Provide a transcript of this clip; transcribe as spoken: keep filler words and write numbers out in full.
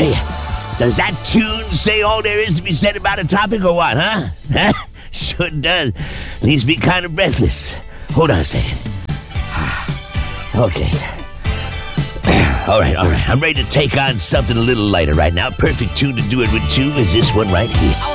tell you, does that tune say all there is to be said about a topic or what, huh? Huh? Sure does. Leaves me kind of breathless. Hold on a second. Okay. All right, all right. I'm ready to take on something a little lighter right now. Perfect tune to do it with, too, is this one right here.